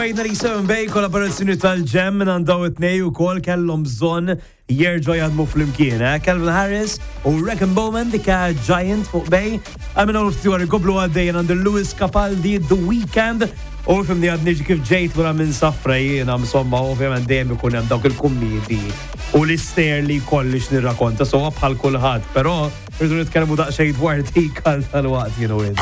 897 Bay kollaborazzjoni tal-ġem minn għandaw it-nej u kol kellhom bżonn jerġgħu jaħdmu fl-imkien. Calvin Harris u Reckon Bowman dika Giant fuq Bay. Għamina l-uftiwar goblu għaddejjen għand Lewis Capaldi The Weeknd. U fimni għadniġi kif ġejt wara minn safra jiena insomma ovvjament dejjem ikun hemm dawk il-kummedi u l-ister li kollix nirrakkonta so bħal kulħadd, però rridu nitkellmu daqsxejn dwar dik tal-waqt you know it.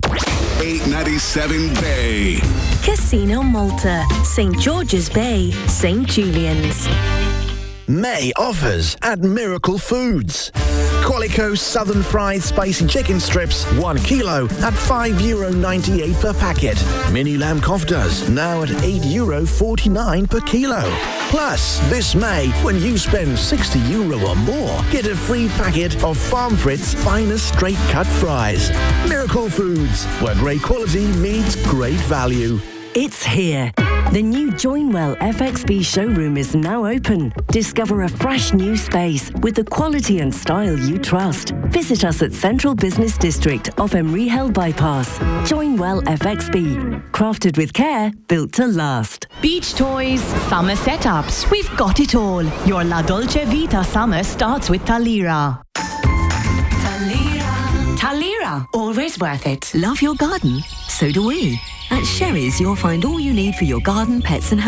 897 Bay. Casino Malta, St. George's Bay, St. Julian's. May offers at Miracle Foods. Qualico Southern Fried Spicy Chicken Strips, 1 kilo at €5.98 per packet. Mini lamb koftas now at €8.49 per kilo. Plus, this May, when you spend €60 or more, get a free packet of Farm Fritz finest straight cut fries. Miracle Foods, where great quality meets great value. It's here. The new Joinwell FXB showroom is now open. Discover a fresh new space with the quality and style you trust. Visit us at Central Business District off Emery Hill Bypass. Joinwell FXB. Crafted with care, built to last. Beach toys, summer setups. We've got it all. Your La Dolce Vita summer starts with Talira. Talira, always worth it. Love your garden? So do we. At Sherry's, you'll find all you need for your garden, pets and